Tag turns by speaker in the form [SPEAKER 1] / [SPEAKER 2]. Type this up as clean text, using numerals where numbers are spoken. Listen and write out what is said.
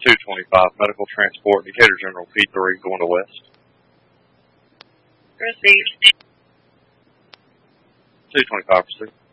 [SPEAKER 1] 225 medical transport, Decatur General P3 going to West.
[SPEAKER 2] Received.
[SPEAKER 1] 225 received.